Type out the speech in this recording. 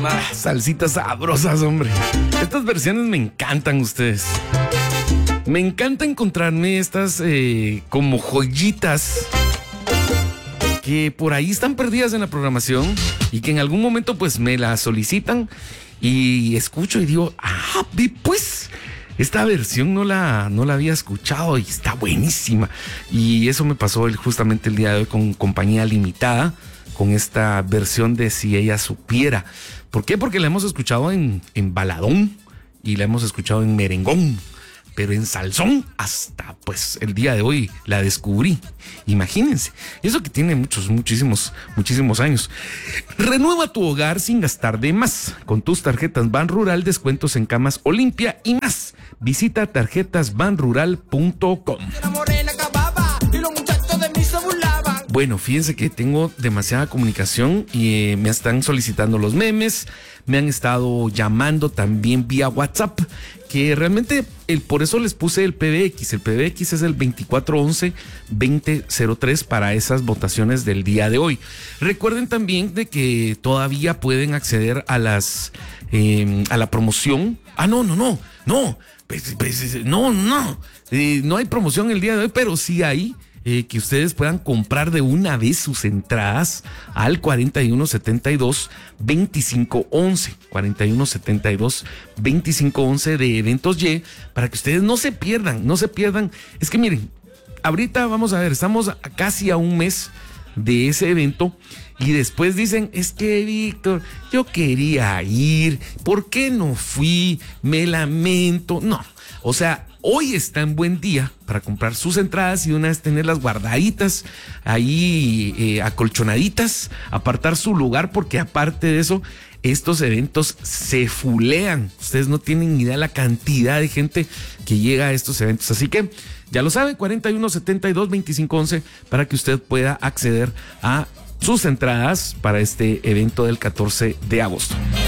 Salsitas sabrosas, hombre. Estas versiones me encantan ustedes. Me encanta encontrarme estas como joyitas que por ahí están perdidas en la programación y que en algún momento pues me las solicitan y escucho y digo, pues esta versión no la había escuchado y está buenísima. Y eso me pasó justamente el día de hoy con Compañía Limitada, con esta versión de Si Ella Supiera. ¿Por qué? Porque la hemos escuchado en baladón y la hemos escuchado en merengón, pero en salsón hasta pues el día de hoy la descubrí. Imagínense, eso que tiene muchísimos años. Renueva tu hogar sin gastar de más. Con tus tarjetas Ban Rural, descuentos en camas Olimpia y más. Visita tarjetasbanrural.com. Bueno, fíjense que tengo demasiada comunicación y me están solicitando los memes, me han estado llamando también vía WhatsApp, que realmente por eso les puse el PBX. El PBX es el 2411-2003 para esas votaciones del día de hoy. Recuerden también de que todavía pueden acceder a a la promoción. No hay promoción el día de hoy, pero sí hay. Que ustedes puedan comprar de una vez sus entradas al 4172-2511 4172-2511 de Eventos Y, para que ustedes no se pierdan. Es que miren, ahorita vamos a ver, estamos casi a un mes de ese evento y después dicen, es que Víctor, yo quería ir, ¿por qué no fui? Me lamento. No, o sea, hoy está en buen día para comprar sus entradas y de una vez tenerlas guardaditas, ahí acolchonaditas, apartar su lugar, porque aparte de eso, estos eventos se fulean. Ustedes no tienen ni idea la cantidad de gente que llega a estos eventos. Así que ya lo saben, 4172-2511 para que usted pueda acceder a sus entradas para este evento del 14 de agosto.